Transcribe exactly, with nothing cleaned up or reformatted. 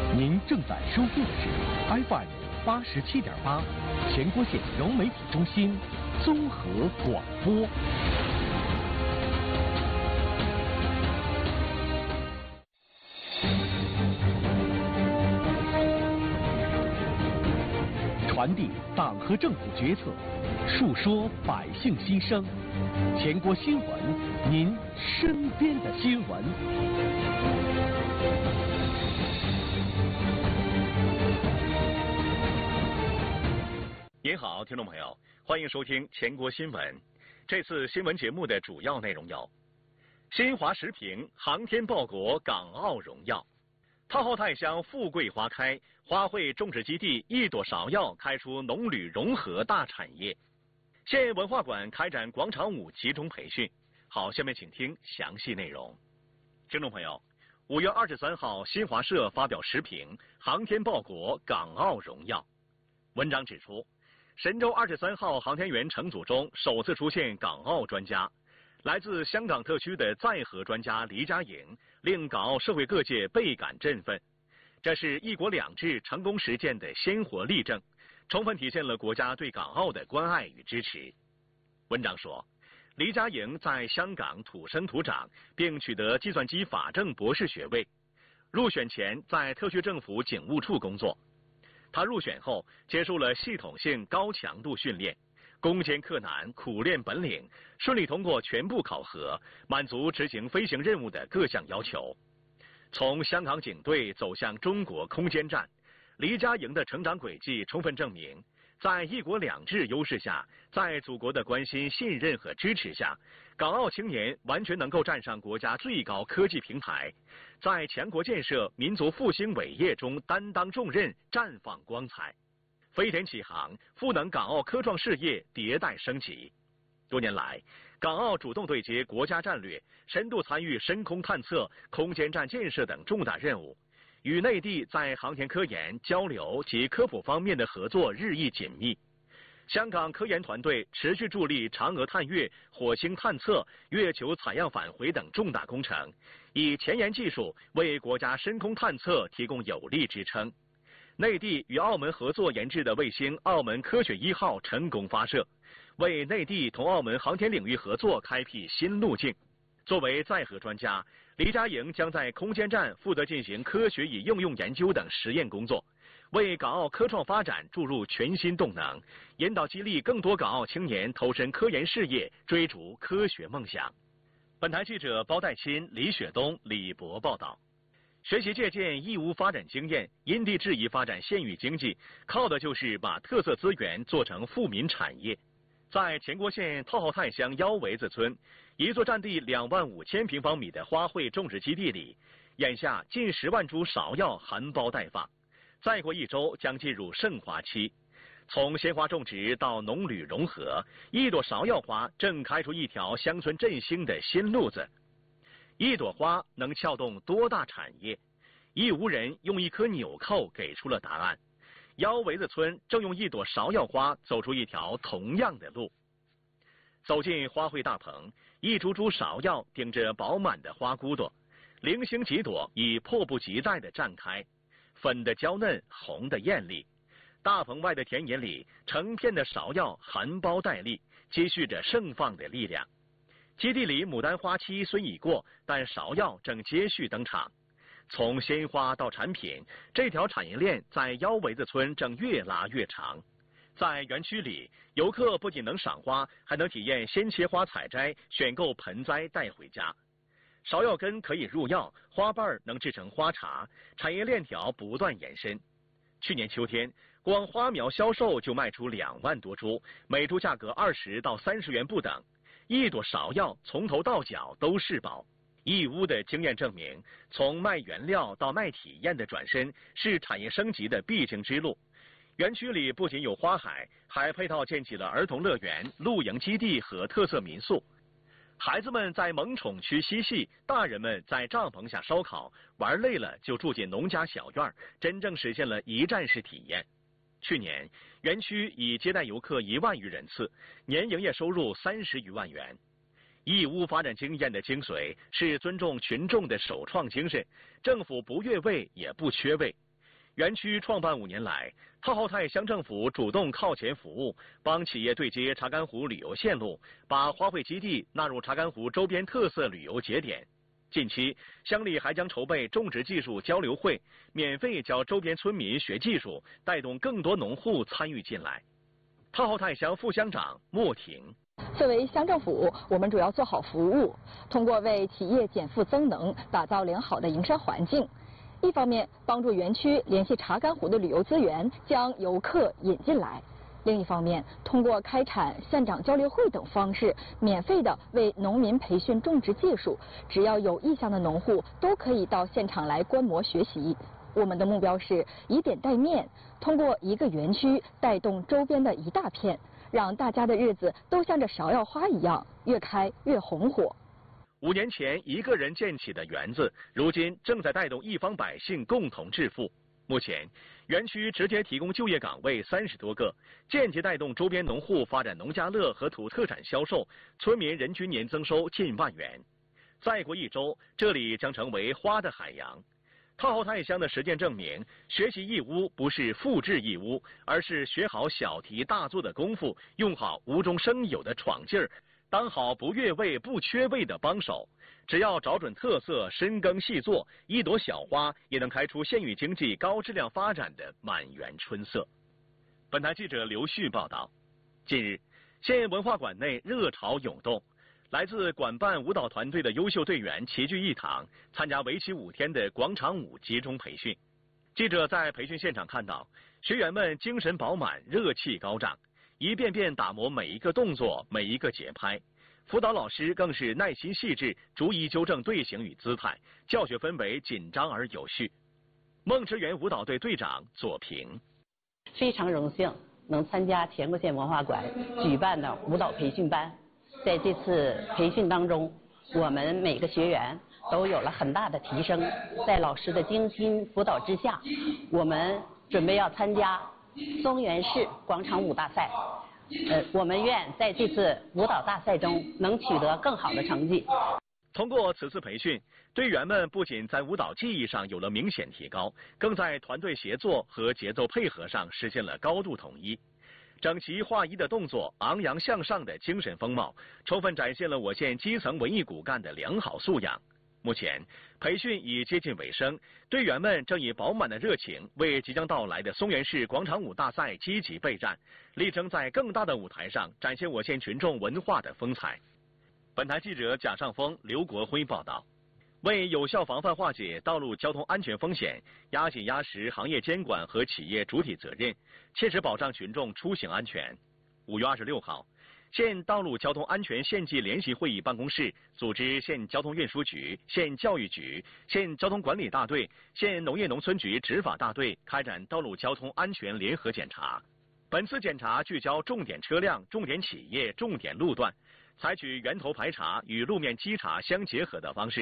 您正在收听的是 F M 八十七点八，全国县融媒体中心综合广播。传递党和政府决策，述说百姓心声。全国新闻，您身边的新闻。 您好，听众朋友，欢迎收听全国新闻。这次新闻节目的主要内容有：新华时评航天报国港澳荣耀，套号泰乡富贵花开，花卉种植基地一朵芍药开出农旅融合大产业。县文化馆开展广场舞集中培训。好，下面请听详细内容。听众朋友，五月二十三号，新华社发表时评航天报国港澳荣耀。文章指出，神舟二十三号航天员乘组中首次出现港澳专家，来自香港特区的载荷专家黎家颖令港澳社会各界倍感振奋。这是一国两制成功实践的鲜活例证，充分体现了国家对港澳的关爱与支持。文章说，黎家颖在香港土生土长，并取得计算机法政博士学位。入选前在特区政府警务处工作。他入选后接受了系统性高强度训练，攻坚克难，苦练本领，顺利通过全部考核，满足执行飞行任务的各项要求。从香港警队走向中国空间站，黎家颖的成长轨迹充分证明，在一国两制优势下，在祖国的关心、信任和支持下，港澳青年完全能够站上国家最高科技平台，在强国建设、民族复兴伟业中担当重任，绽放光彩，飞天起航，赋能港澳科创事业迭代升级。多年来，港澳主动对接国家战略，深度参与深空探测、空间站建设等重大任务，与内地在航天科研、交流及科普方面的合作日益紧密。香港科研团队持续助力嫦娥探月、火星探测、月球采样返回等重大工程，以前沿技术为国家深空探测提供有力支撑。内地与澳门合作研制的卫星澳门科学一号成功发射，为内地同澳门航天领域合作开辟新路径。作为载荷专家，黎家颖将在空间站负责进行科学与应用研究等实验工作，为港澳科创发展注入全新动能，引导激励更多港澳青年投身科研事业，追逐科学梦想。本台记者包代钦、李雪东、李博报道。学习借鉴义乌发展经验，因地制宜发展县域经济，靠的就是把特色资源做成富民产业。在全国县套号泰乡腰围子村，一座占地两万五千平方米的花卉种植基地里，眼下近十万株芍药含苞待放，再过一周将进入盛花期。从鲜花种植到农旅融合，一朵芍药花正开出一条乡村振兴的新路子。一朵花能撬动多大产业？义乌人用一颗纽扣给出了答案。腰围子村正用一朵芍药花走出一条同样的路。走进花卉大棚，一株株芍药顶着饱满的花骨朵，零星几朵已迫不及待地绽开，粉的娇嫩，红的艳丽。大棚外的田野里，成片的芍药含苞待立，积蓄着盛放的力量。基地里牡丹花期虽已过，但芍药正接续登场。从鲜花到产品，这条产业链在腰围子村正越拉越长。在园区里，游客不仅能赏花，还能体验鲜切花采摘，选购盆栽带回家。芍药根可以入药，花瓣能制成花茶，产业链条不断延伸。去年秋天，光花苗销售就卖出两万多株，每株价格二十到三十元不等。一朵芍药从头到脚都是宝。义乌的经验证明，从卖原料到卖体验的转身是产业升级的必经之路。园区里不仅有花海，还配套建起了儿童乐园、露营基地和特色民宿。孩子们在萌宠区嬉戏，大人们在帐篷下烧烤，玩累了就住进农家小院，真正实现了一站式体验。去年，园区已接待游客一万余人次，年营业收入三十余万元。义乌发展经验的精髓是尊重群众的首创精神，政府不越位也不缺位。 园区创办五年来，套号泰乡政府主动靠前服务，帮企业对接查干湖旅游线路，把花卉基地纳入查干湖周边特色旅游节点。近期，乡里还将筹备种植技术交流会，免费教周边村民学技术，带动更多农户参与进来。套号泰乡副乡长莫婷。 作为乡政府，我们主要做好服务，通过为企业减负增能，打造良好的营商环境。一方面帮助园区联系查干湖的旅游资源，将游客引进来；另一方面，通过开展县长交流会等方式，免费的为农民培训种植技术，只要有意向的农户都可以到现场来观摩学习。我们的目标是以点带面，通过一个园区带动周边的一大片，让大家的日子都像这芍药花一样，越开越红火。 五年前一个人建起的园子，如今正在带动一方百姓共同致富。目前，园区直接提供就业岗位三十多个，间接带动周边农户发展农家乐和土特产销售，村民人均年增收近万元。再过一周，这里将成为花的海洋。套号泰乡的实践证明，学习义乌不是复制义乌，而是学好小题大做的功夫，用好无中生有的闯劲儿，当好不越位不缺位的帮手。只要找准特色，深耕细作，一朵小花也能开出县域经济高质量发展的满园春色。本台记者刘旭报道。近日，县文化馆内热潮涌动，来自管办舞蹈团队的优秀队员齐聚一堂，参加为期五天的广场舞集中培训。记者在培训现场看到，学员们精神饱满，热气高涨，一遍遍打磨每一个动作，每一个节拍。辅导老师更是耐心细致，逐一纠正队形与姿态，教学氛围紧张而有序。梦之园舞蹈队队长左平： 非常荣幸能参加乾国县文化馆举办的舞蹈培训班。在这次培训当中，我们每个学员都有了很大的提升。在老师的精心辅导之下，我们准备要参加松原市广场舞大赛。呃，我们愿在这次舞蹈大赛中能取得更好的成绩。 通过此次培训，队员们不仅在舞蹈技艺上有了明显提高，更在团队协作和节奏配合上实现了高度统一。整齐划一的动作，昂扬向上的精神风貌，充分展现了我县基层文艺骨干的良好素养。目前，培训已接近尾声，队员们正以饱满的热情为即将到来的松原市广场舞大赛积极备战，力争在更大的舞台上展现我县群众文化的风采。本台记者贾尚峰、刘国辉报道。为有效防范化解道路交通安全风险，压紧压实行业监管和企业主体责任，切实保障群众出行安全。五月二十六号，县道路交通安全县级联席会议办公室组织县交通运输局、县教育局、县交通管理大队、县农业农村局执法大队开展道路交通安全联合检查。本次检查聚焦重点车辆、重点企业、重点路段，采取源头排查与路面稽查相结合的方式，